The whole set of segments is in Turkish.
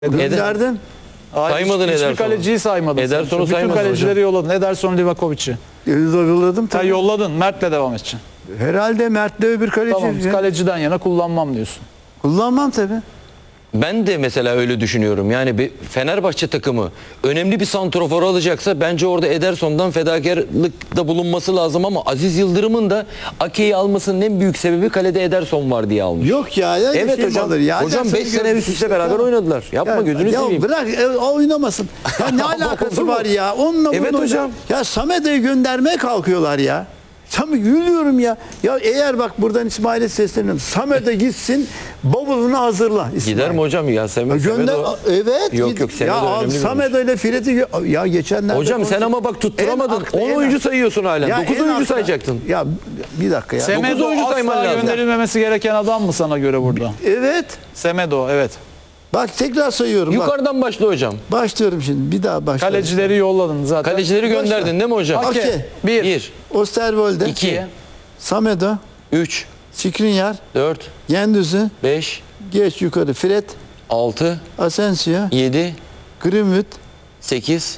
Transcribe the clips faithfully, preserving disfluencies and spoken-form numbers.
Gönderdin. Saymadın Hiçbir Ederson'u. kaleciyi saymadın. Ederson'u Bütün saymadın kalecileri hocam. yolladın. Ederson, Livakovic'i. Yolladım Sen tabii. yolladın. Mert'le devam edeceksin. Herhalde Mert'le öbür kaleci. Tamam. Kaleciden yana kullanmam diyorsun. Kullanmam tabii. Ben de mesela öyle düşünüyorum. Yani bir Fenerbahçe takımı önemli bir santrofor alacaksa bence orada Ederson'dan fedakarlıkta bulunması lazım ama Aziz Yıldırım'ın da Ake'yi almasının en büyük sebebi kalede Ederson var diye almış. Yok ya. ya Evet şey hocam. olur ya. Hocam Ederson'u beş sene gördük üst üste işte. beraber Ya. oynadılar. Yapma Ya, gözünü ya seveyim. bırak e, o oynamasın. Ya ne alakası Olur mu? var ya? Onunla Evet bunu- hocam. Ya Samet'i göndermeye kalkıyorlar ya. Tabii gülüyorum ya. Ya eğer bak buradan İsmail'e sesleniyorum. Samet'e gitsin, bavulunu hazırla İsmail. Gider mi hocam ya? Sem Gönder. Semedo- Evet. Yok git. yok Semedo Ya al önemli bir Samet ile Fred'i gö- ya geçenlerde Hocam sen konuştuk. ama bak tutturamadın. En aklı, on en oyuncu aklı. sayıyorsun hala. Ya dokuz en oyuncu aklı- sayacaktın. Ya bir dakika ya. Semedo oyuncu sayman asla lazım. gönderilmemesi gereken adam mı sana göre burada? Evet. Semedo, evet. Bak tekrar sayıyorum. Bak. Yukarıdan başla hocam. Başlıyorum şimdi. Bir daha başlıyorum. Kalecileri yolladın zaten. Kalecileri gönderdin değil mi hocam? Ake. Ake. Bir. bir, Osterwolde. iki, Samedo. üç, Skriniar. dört, Gendüz'ü. beş, Geç yukarı. Fred. altı, Asensio. yedi, Greenwood. sekiz,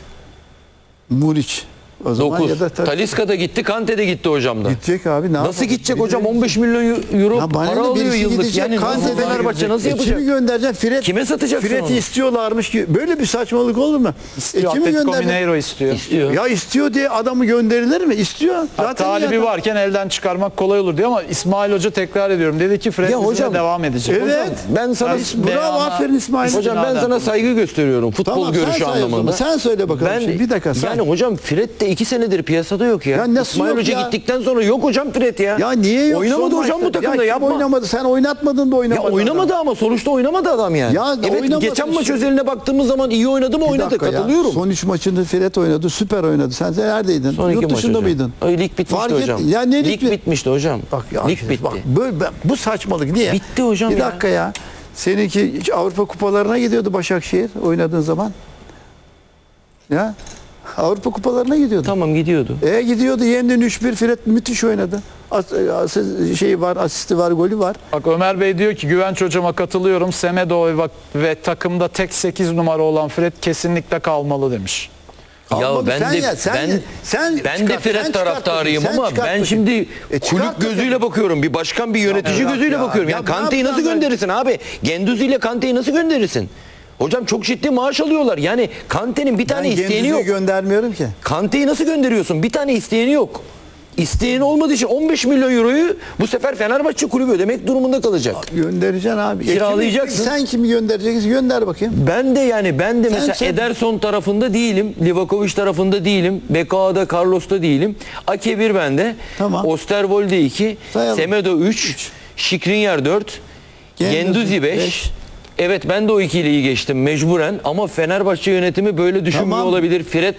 Muriç. O zaman dokuz. ya da ta- Talisca da gitti, Kante de gitti hocam da. gidecek abi. Ne Nasıl yapalım? gidecek Biri- hocam? on beş milyon euro Ya bana para ne, alıyor birisi yıllık. gidecek, Yani Kante nasıl de Fenerbahçe gidecek. nasıl E, yapacak? Kimi göndereceksin? Fred, Kime satacaksın Fred'i onu? istiyorlarmış ki. Böyle bir saçmalık olur mu? İstiyor, E, kimi Atletico göndereceksin? Mineiro istiyor. İstiyor. Ya istiyor diye adamı gönderilir mi? İstiyor. Zaten Talibi iyi adam. varken elden çıkarmak kolay olur diyor ama İsmail Hoca tekrar ediyorum. Dedi ki Fred Ya bizimle hocam, devam edecek. Evet. Ben sana Ben- Bravo, Beyana- aferin İsmail. hocam ben sana saygı gösteriyorum futbol Tamam, sen görüşü say o zaman. anlamında. Sen söyle bakalım Ben şimdi. Bir dakika, say. yani hocam Fred de iki senedir piyasada yok ya. Ya nasıl İsmail yok Hoca ya? gittikten sonra yok hocam Fred ya. Ya niye yok? Oynamadı Son hocam bu maçta? takımda, ya kim yapma. oynamadı? Sen oynatmadın da Ya oynamadı. oynamadı ama sonuçta oynamadı adam yani. Ya evet oynamadı geçen maç işte. özeline baktığımız zaman iyi oynadı mı Bir oynadı, dakika ya. katılıyorum. Son üç maçında Fred oynadı. Süper oynadı. Sen neredeydin? Son iki Yurt maç dışında hocam. mıydın? Ay, lig bitmişti Fark et- hocam. Ya ne lig lig- bitmişti hocam. Bak ya, lig bitti. Bak, böyle, bu saçmalık niye? Bitti hocam Bir ya. dakika ya. Seninki hiç Avrupa kupalarına gidiyordu Başakşehir oynadığın zaman. Ya Avrupa kupalarına gidiyordu. Tamam gidiyordu. E gidiyordu. Yendin üç bir. Fred müthiş oynadı. As, as, şeyi var, asisti var, golü var. Bak Ömer Bey diyor ki Güvenç hocama katılıyorum. Semedo ve, ve takımda tek sekiz numara olan Fred kesinlikle kalmalı demiş. Ya Almadı. ben Sen de ya, sen ben ya, sen ben de çıkart, sen Fred çıkart taraftarıyım bakayım, sen ama çıkart ben bakayım. şimdi E, çıkart kulüp gözüyle bakayım. bakıyorum. Bir başkan, bir yönetici Ya, gözüyle ya, bakıyorum. ya Yani ne Kante'yi nasıl yapacaksın ben? gönderirsin abi? Gendüzi ile Kante'yi nasıl gönderirsin? Hocam çok ciddi maaş alıyorlar. Yani Kante'nin bir tane Ben isteyeni Gendüzi'yi yok. göndermiyorum ki. Kante'yi nasıl gönderiyorsun? Bir tane isteyeni yok. İsteyeni olmadığı için on beş milyon euroyu bu sefer Fenerbahçe kulübü ödemek durumunda kalacak. Göndereceksin abi. E, Kiralayacaksın. kimi- sen kimi göndereceksin? Gönder bakayım. Ben de yani ben de Sen- mesela sen- Ederson tarafında değilim. Livakovic tarafında değilim. B K A'da Carlos'ta değilim. Ake bir bende. Tamam. Osterwolde iki. Sayalım. Semedo üç. Skriniar dört. Gendüzi Genduzi beş. beş. Evet ben de o ikiliyi geçtim mecburen ama Fenerbahçe yönetimi böyle düşünmüyor Tamam. olabilir. Fred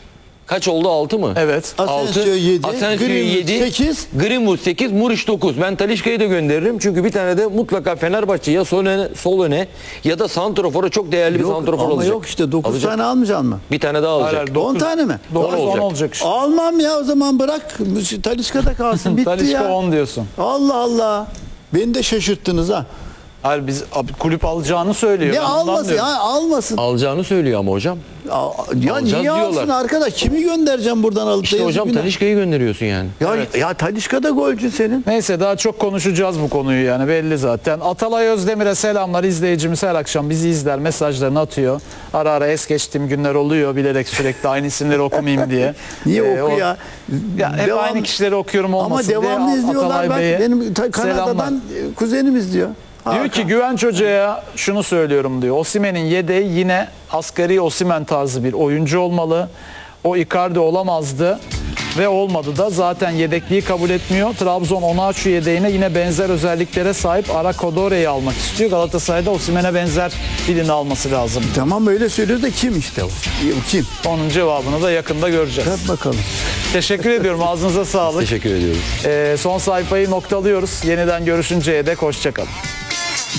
kaç oldu? altı mı? Evet. Asensio yedi, Asensio Greenwood yedi, sekiz. Greenwood sekiz, Muriç dokuz. Ben Talisca'yı da gönderirim. Çünkü bir tane de mutlaka Fenerbahçe ya sol öne, sol öne ya da santrofora çok değerli bir Yok, santrofor ama alacak. yok işte dokuz Alacak. tane almayacaksın mı? Bir tane daha alacak. Hayır, hayır, on dokuz. tane mi? Dokuz, On on olacak. olacak işte. Almam ya o zaman bırak. Talisca'da kalsın bitti Talisca ya. on diyorsun. Allah Allah. Beni de şaşırttınız ha. Hayır biz abi, kulüp alacağını söylüyor. Ne Ben ondan almasın diyorum. ya almasın. Alacağını söylüyor ama hocam. Ya, ya Alacağız niye alsın diyorlar. arkadaş? Kimi göndereceğim buradan alıp da İşte yazık hocam günah. Talisca'yı gönderiyorsun yani. Ya, ya Talisca da golcü senin. Neyse daha çok konuşacağız bu konuyu yani belli zaten. Atalay Özdemir'e selamlar. İzleyicimiz her akşam bizi izler, mesajlarını atıyor. Ara ara es geçtiğim günler oluyor bilerek sürekli aynı isimleri okumayayım diye. Niye Ee, oku o- ya? Ya hep Devam- aynı kişileri okuyorum Ama olmasın diye. devamlı izliyorlar Atalay bak. Bey'e Benim ta- selamlar. Kanada'dan e, kuzenim izliyor. Diyor Hakan. ki Güvenç Hoca'ya şunu söylüyorum diyor. Osimhen'in yedeği yine asgari Osimhen tarzı bir oyuncu olmalı. O Icardi olamazdı ve olmadı da zaten yedekliği kabul etmiyor. Trabzon Onaçu yedeğine yine benzer özelliklere sahip Ara Kodore'yi almak istiyor. Galatasaray'da Osimhen'e benzer birini alması lazım. Tamam öyle söylüyor da kim işte o? Kim? Onun cevabını da yakında göreceğiz. Hadi bakalım. Teşekkür ediyorum. Ağzınıza sağlık. Teşekkür ediyoruz. Ee, son sayfayı noktalıyoruz. Yeniden görüşünceye dek hoşça kalın.